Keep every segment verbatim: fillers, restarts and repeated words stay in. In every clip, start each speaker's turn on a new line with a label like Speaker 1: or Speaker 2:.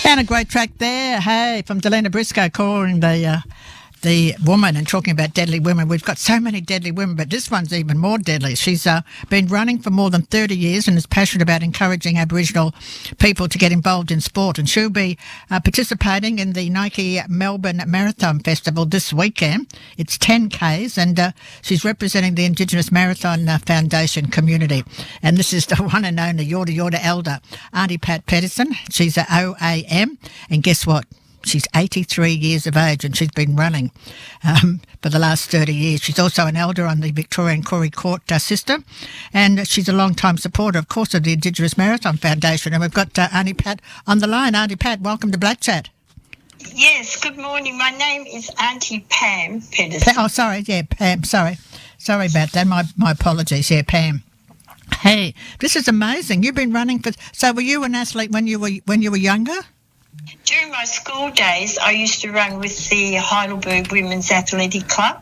Speaker 1: And a great track there, hey, from Delina Briscoe calling the uh, the woman and talking about deadly women. We've got so many deadly women, but this one's even more deadly. She's uh, been running for more than thirty years and is passionate about encouraging Aboriginal people to get involved in sport. And she'll be uh, participating in the Nike Melbourne Marathon Festival this weekend. It's ten Ks, and uh, she's representing the Indigenous Marathon uh, Foundation community. And this is the one and only Yorta Yorta elder, Auntie Pat Pedersen. She's a O A M, and guess what? She's eighty-three years of age and she's been running um, for the last thirty years. She's also an elder on the Victorian Koori Court uh, system, and she's a long-time supporter, of course, of the Indigenous Marathon Foundation. And we've got uh, Auntie Pat on the line. Auntie Pat, welcome to Black Chat.
Speaker 2: Yes, good morning. My name is Auntie Pam Pedersen.
Speaker 1: Pa- oh, sorry, yeah, Pam, sorry. Sorry about that. My, my apologies, yeah, Pam. Hey, this is amazing. You've been running for... So were you an athlete when you were when you were younger?
Speaker 2: During my school days, I used to run with the Heidelberg Women's Athletic Club,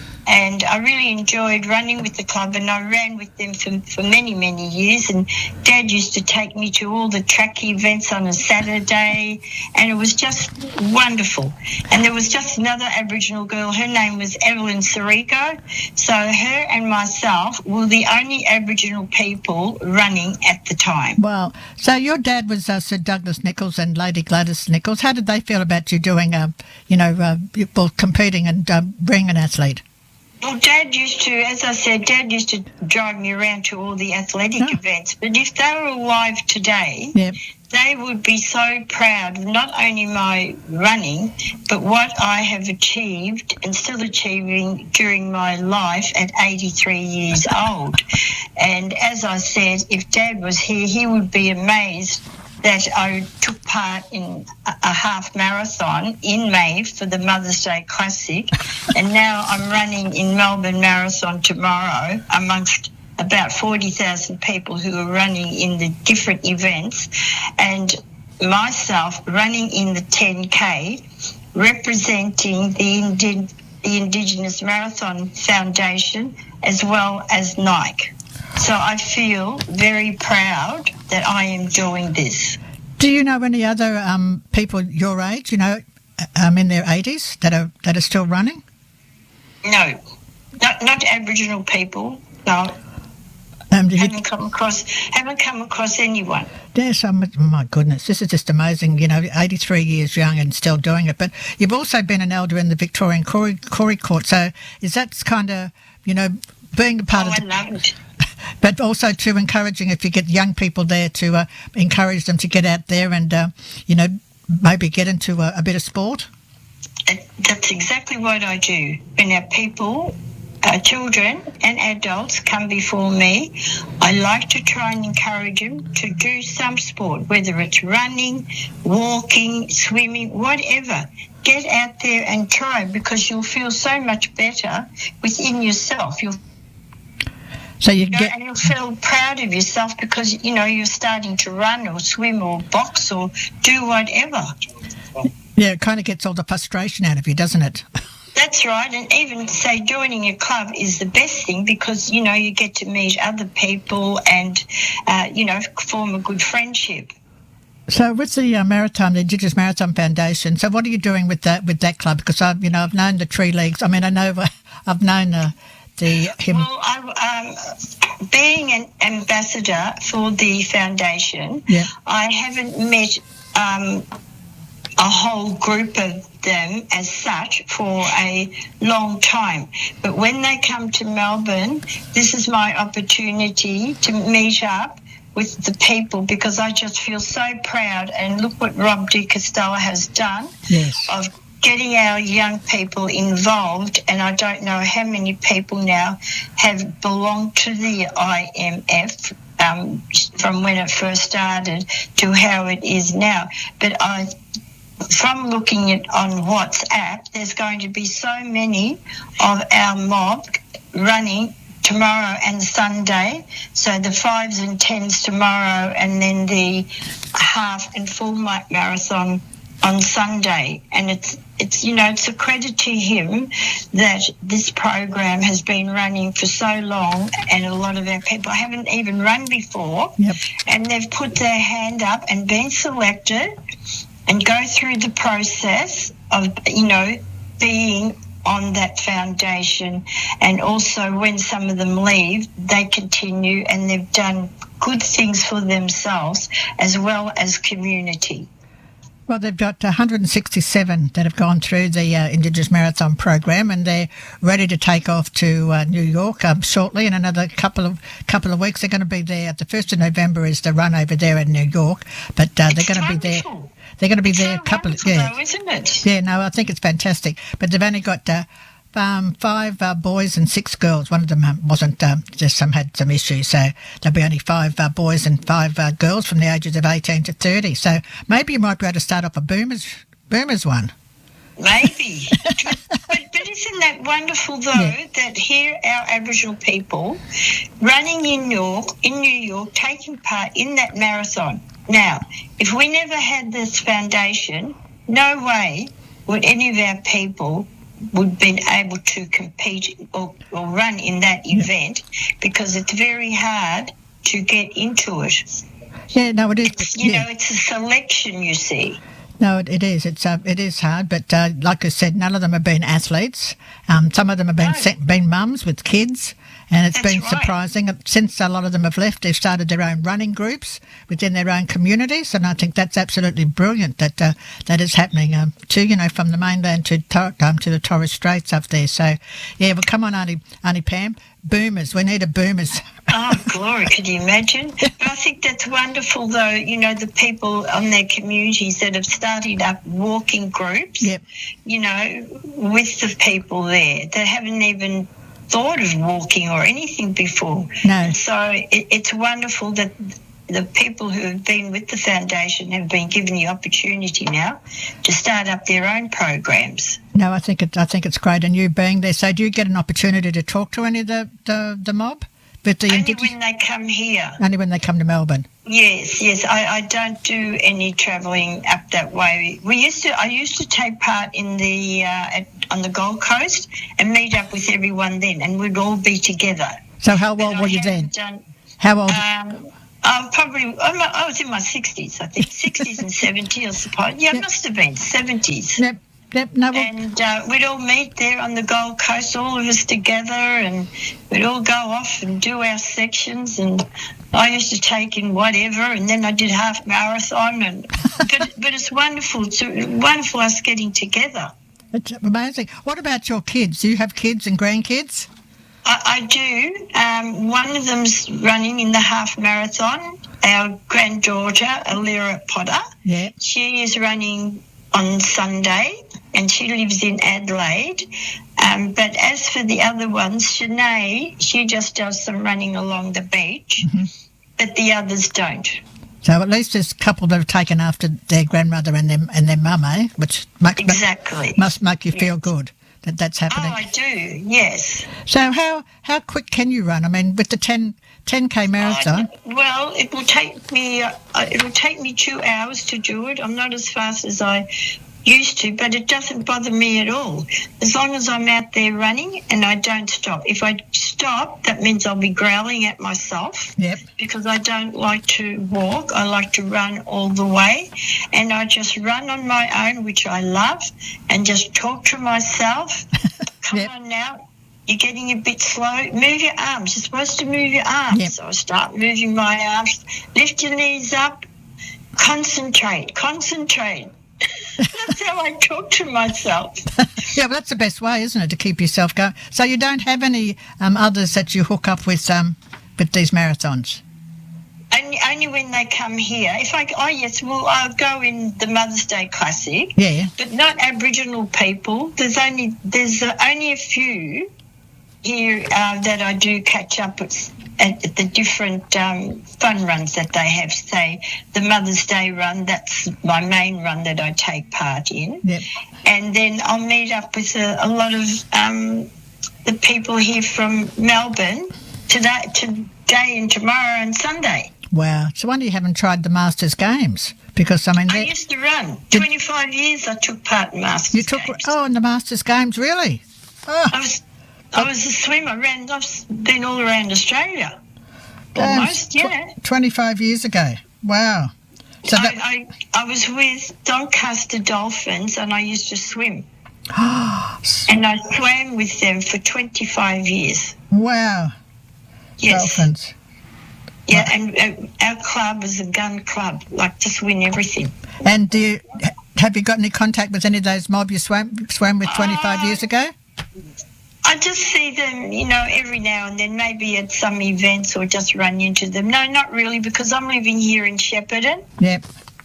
Speaker 2: and I really enjoyed running with the club, and I ran with them for, for many, many years. And Dad used to take me to all the track events on a Saturday, and it was just wonderful. And there was just another Aboriginal girl. Her name was Evelyn Sirico. So her and myself were the only Aboriginal people running at the time.
Speaker 1: Wow. So your dad was uh, Sir Douglas Nichols and Lady Gladys Nichols. How did they feel about you doing, uh, you know, uh, well, competing and uh, being an athlete?
Speaker 2: Well, Dad used to, as I said, Dad used to drive me around to all the athletic
Speaker 1: oh.
Speaker 2: events. But if they were alive today,
Speaker 1: yep.
Speaker 2: they would be so proud of not only my running, but what I have achieved and still achieving during my life at eighty-three years old. And as I said, if Dad was here, he would be amazed that I took part in a half marathon in May for the Mother's Day Classic, and now I'm running in Melbourne Marathon tomorrow amongst about forty thousand people who are running in the different events, and myself running in the ten K, representing the, Indi- the Indigenous Marathon Foundation as well as Nike. So I feel very proud that I am doing this.
Speaker 1: Do you know any other um, people your age, you know, um, in their eighties that are that are still running?
Speaker 2: No, not not Aboriginal people. No,
Speaker 1: um, did
Speaker 2: haven't
Speaker 1: you...
Speaker 2: come across haven't come across anyone.
Speaker 1: Yes, um, oh my goodness, this is just amazing. You know, eighty-three years young and still doing it. But you've also been an elder in the Victorian Koori, Koori Court. So is that kind of, you know, being a part
Speaker 2: oh,
Speaker 1: of? The...
Speaker 2: I love it.
Speaker 1: But also to encouraging, if you get young people there, to uh, encourage them to get out there and, uh, you know, maybe get into a, a bit of sport?
Speaker 2: That's exactly what I do. When our people, our children and adults come before me, I like to try and encourage them to do some sport, whether it's running, walking, swimming, whatever. Get out there and try, because you'll feel so much better within yourself. You'll
Speaker 1: So you,
Speaker 2: you know,
Speaker 1: get,
Speaker 2: and you'll feel proud of yourself because, you know, you're starting to run or swim or box or do whatever.
Speaker 1: Yeah, it kind of gets all the frustration out of you, doesn't it?
Speaker 2: That's right. And even, say, joining a club is the best thing because, you know, you get to meet other people and, uh, you know, form a good friendship.
Speaker 1: So with the uh, Marathon, the Indigenous Marathon Foundation, so what are you doing with that with that club? Because, I've, you know, I've known the Tree Leagues. I mean, I know I've known uh, the... him.
Speaker 2: Well, I, um, being an ambassador for the foundation,
Speaker 1: yeah.
Speaker 2: I haven't met um, a whole group of them as such for a long time. But when they come to Melbourne, this is my opportunity to meet up with the people, because I just feel so proud. And look what Rob de Castella has done
Speaker 1: yes.
Speaker 2: of getting our young people involved. And I don't know how many people now have belonged to the I M F um, from when it first started to how it is now. But I, from looking at on WhatsApp, there's going to be so many of our mob running tomorrow and Sunday, so the fives and tens tomorrow, and then the half and full marathon on Sunday. And it's it's you know it's a credit to him that this program has been running for so long, and a lot of our people haven't even run before,
Speaker 1: yep.
Speaker 2: and they've put their hand up and been selected. and go through the process of, you know, being on that foundation. And also when some of them leave, they continue and they've done good things for themselves as well as community.
Speaker 1: Well, they've got one hundred sixty-seven that have gone through the uh, Indigenous Marathon program, and they're ready to take off to uh, New York um, shortly. In another couple of couple of weeks, they're going to be there. The first of November is the run over there in New York, but uh, they're going to be there. They're going to be
Speaker 2: it's
Speaker 1: there
Speaker 2: so
Speaker 1: a couple of yeah,
Speaker 2: though, isn't it?
Speaker 1: Yeah, no, I think it's fantastic. But they've only got uh, um, five uh, boys and six girls. One of them um, wasn't um, just some had some issues, so there'll be only five uh, boys and five uh, girls from the ages of eighteen to thirty. So maybe you might be able to start up a boomers boomers one.
Speaker 2: Maybe. but, but isn't that wonderful, though, yeah. that here our Aboriginal people running in New York, in New York, taking part in that marathon. Now, if we never had this foundation, no way would any of our people would been able to compete or, or run in that event, because it's very hard to get into it.
Speaker 1: Yeah, no, it is.
Speaker 2: It's, you
Speaker 1: yeah.
Speaker 2: know, it's a selection, you see.
Speaker 1: No, it, it is. It's uh, it is hard, but uh, like I said, none of them have been athletes. Um, some of them have been
Speaker 2: No.
Speaker 1: been mums with kids, and it's
Speaker 2: That's
Speaker 1: been
Speaker 2: right.
Speaker 1: surprising. Since a lot of them have left, they've started their own running groups within their own communities, and I think that's absolutely brilliant that uh, that is happening. Um, to you know, from the mainland to to, um, to the Torres Straits up there. So, yeah, well, come on, Auntie Auntie Pam, boomers. We need a boomers.
Speaker 2: Oh, glory, could you imagine? But I think that's wonderful, though, you know, the people on their communities that have started up walking groups,
Speaker 1: Yep.
Speaker 2: you know, with the people there that haven't even thought of walking or anything before.
Speaker 1: No.
Speaker 2: So it, it's wonderful that the people who have been with the foundation have been given the opportunity now to start up their own programs.
Speaker 1: No, I think it. I think it's great, and you being there. So, do you get an opportunity to talk to any of the the, the mob? But the
Speaker 2: Only
Speaker 1: Indigenous-
Speaker 2: when they come here.
Speaker 1: Only when they come to Melbourne.
Speaker 2: Yes, yes. I, I don't do any travelling up that way. We used to. I used to take part in the uh, at, on the Gold Coast and meet up with everyone then, and we'd all be together.
Speaker 1: So, how
Speaker 2: But
Speaker 1: old
Speaker 2: I
Speaker 1: were you then?
Speaker 2: haven't Done,
Speaker 1: How old?
Speaker 2: um, I probably. I'm not- I was in my sixties, I think, sixties and seventies, I suppose. Yeah,
Speaker 1: Yep.
Speaker 2: it must have been seventies.
Speaker 1: Yep. Yep. No. Well,
Speaker 2: And uh, we'd all meet there on the Gold Coast, all of us together, and we'd all go off and do our sections. And I used to take in whatever, and then I did half marathon. And but but it's wonderful, it's wonderful us getting together.
Speaker 1: it's amazing. What about your kids? Do you have kids and grandkids?
Speaker 2: I, I do. Um, one of them's running in the half marathon. Our granddaughter, Alira Potter,
Speaker 1: Yeah.
Speaker 2: she is running on Sunday, and she lives in Adelaide. Um, but as for the other ones, Shanae, she just does some running along the beach,
Speaker 1: Mm-hmm.
Speaker 2: but the others don't.
Speaker 1: So at least there's a couple that have taken after their grandmother and their and their mum, eh? Which make,
Speaker 2: Exactly.
Speaker 1: must make you feel good that that's
Speaker 2: Oh,
Speaker 1: happening.
Speaker 2: I do, yes.
Speaker 1: So how how quick can you run? I mean, with the ten k marathon.
Speaker 2: I- well, it will take me. Uh, it will take me two hours to do it. I'm not as fast as I used to, but it doesn't bother me at all. As long as I'm out there running and I don't stop. If I stop, that means I'll be growling at myself.
Speaker 1: Yep.
Speaker 2: Because I don't like to walk. I like to run all the way, and I just run on my own, which I love, and just talk to myself. Come
Speaker 1: Yep.
Speaker 2: on now. You're getting a bit slow. Move your arms. You're supposed to move your arms.
Speaker 1: Yep.
Speaker 2: So I start moving my arms. Lift your knees up. Concentrate. Concentrate. That's how I talk to myself.
Speaker 1: Yeah, well, that's the best way, isn't it, to keep yourself going? So you don't have any um, others that you hook up with um, with these marathons?
Speaker 2: Only, only when they come here. If I, oh yes, well, I'll go in the Mother's Day Classic.
Speaker 1: Yeah.
Speaker 2: But not Aboriginal people. There's only there's uh, only a few here uh, that I do catch up with at the different um, fun runs that they have. Say the Mother's Day run, that's my main run that I take part in.
Speaker 1: Yep.
Speaker 2: And then I'll meet up with a, a lot of um, the people here from Melbourne today, today and tomorrow and Sunday.
Speaker 1: Wow. So wonder you haven't tried the Masters Games, because I mean,
Speaker 2: I
Speaker 1: they-
Speaker 2: used to run.
Speaker 1: Did-
Speaker 2: twenty-five years I took part in Masters
Speaker 1: you took
Speaker 2: Games.
Speaker 1: oh, in the Masters Games, really? Oh,
Speaker 2: I was I was a swimmer. Ran, I've been all around Australia.
Speaker 1: Games.
Speaker 2: Almost, yeah.
Speaker 1: Tw- twenty-five years ago. Wow. So
Speaker 2: I,
Speaker 1: that,
Speaker 2: I, I was with Doncaster Dolphins and I used to swim. And I swam with them for twenty-five years.
Speaker 1: wow.
Speaker 2: Yes.
Speaker 1: Dolphins.
Speaker 2: Yeah, and uh, our club was a gun club, like just win everything.
Speaker 1: And do you, have you got any contact with any of those mob you swam, swam with twenty-five
Speaker 2: Uh,
Speaker 1: years ago?
Speaker 2: I just see them, you know, every now and then, maybe at some events or just run into them. No, not really, because I'm living here in Shepparton.
Speaker 1: Yep.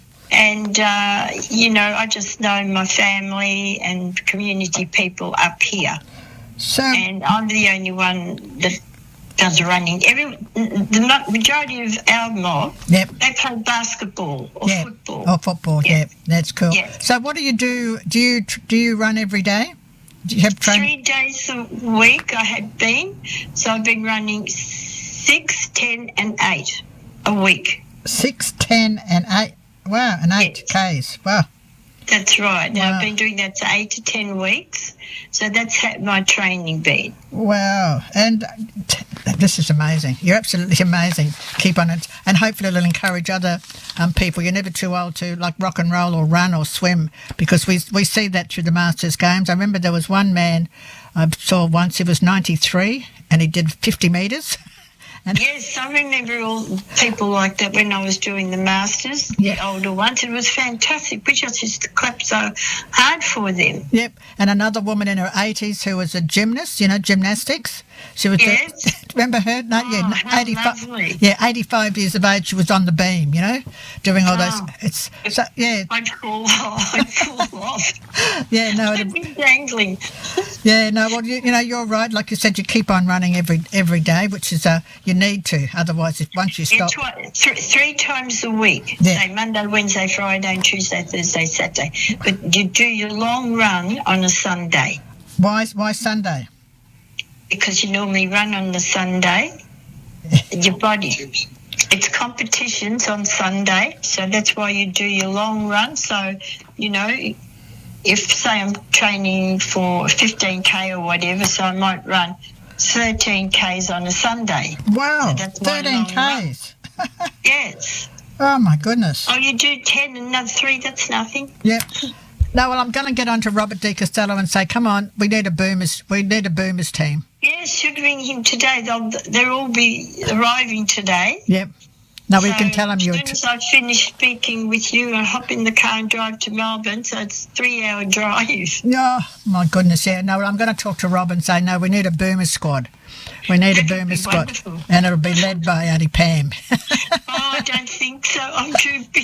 Speaker 2: And, uh, you know, I just know my family and community people up here.
Speaker 1: So,
Speaker 2: And I'm the only one that does running. Every The ma- majority of our mob,
Speaker 1: yep.
Speaker 2: they play basketball or
Speaker 1: Yeah.
Speaker 2: football.
Speaker 1: Oh, football.
Speaker 2: Yeah.
Speaker 1: Yeah, that's cool.
Speaker 2: Yeah.
Speaker 1: So, what do you do? Do you do you run every day? Do you have training?
Speaker 2: Three days a week I had been. So I've been running six, ten and eight a week.
Speaker 1: Six, ten, and eight. Wow, and eight
Speaker 2: Yes.
Speaker 1: k's. Wow.
Speaker 2: That's right. Now
Speaker 1: Wow.
Speaker 2: I've been doing that for eight to ten weeks. So that's ha- my training been.
Speaker 1: Wow. And t- this is amazing. You're absolutely amazing. Keep on it. And hopefully it'll encourage other um, people. You're never too old to like rock and roll or run or swim, because we we see that through the Masters Games. I remember there was one man I saw once, he was ninety-three and he did fifty metres. And
Speaker 2: Yes, I remember all people like that when I was doing the Masters,
Speaker 1: Yeah.
Speaker 2: the older ones. It was fantastic. We just used to clap so hard for them.
Speaker 1: Yep. And another woman in her eighties who was a gymnast, you know, gymnastics. She was,
Speaker 2: Yes.
Speaker 1: remember her? No,
Speaker 2: Oh,
Speaker 1: yeah,
Speaker 2: how
Speaker 1: eighty-five.
Speaker 2: lovely.
Speaker 1: Yeah, eighty-five years of age. She was on the beam, you know, doing all those.
Speaker 2: Oh.
Speaker 1: It's so yeah,
Speaker 2: I'd fall off. I'd fall off.
Speaker 1: yeah. No,
Speaker 2: I'd
Speaker 1: it,
Speaker 2: be dangling.
Speaker 1: yeah, no. Well, you, you know, you're right. Like you said, you keep on running every every day, which is uh, you need to. Otherwise, if once you
Speaker 2: Yeah,
Speaker 1: stop,
Speaker 2: twi- th- three times a week.
Speaker 1: Yeah.
Speaker 2: Say Monday, Wednesday, Friday, and Tuesday, Thursday, Saturday. But you do your long run on a Sunday
Speaker 1: why why Sunday?
Speaker 2: because you normally run on the Sunday. Your body. It's competitions on Sunday, so that's why you do your long run. So, you know, if say I'm training for fifteen K or whatever, so I might run thirteen Ks on a Sunday.
Speaker 1: Wow,
Speaker 2: So that's my
Speaker 1: thirteen
Speaker 2: long run.
Speaker 1: k's.
Speaker 2: Yes.
Speaker 1: Oh my goodness.
Speaker 2: Oh, you do ten and another three, that's nothing.
Speaker 1: Yep. No, well, I'm going to get on to Robert De Costello and say, come on, we need a boomers, we need a boomers team.
Speaker 2: Yes, should ring him today. They'll they'll all be arriving today.
Speaker 1: Yep. No, we
Speaker 2: So
Speaker 1: can tell them
Speaker 2: as
Speaker 1: you're.
Speaker 2: soon as I finish speaking with you, I hop in the car and drive to Melbourne. So it's a three-hour drive.
Speaker 1: Oh, my goodness, yeah. No, well, I'm going to talk to Rob and say, no, we need a boomer squad. We need
Speaker 2: That
Speaker 1: a
Speaker 2: would
Speaker 1: boomer
Speaker 2: be
Speaker 1: squad.
Speaker 2: wonderful.
Speaker 1: And it'll be led by Auntie Pam.
Speaker 2: Oh, I don't think so. I'm too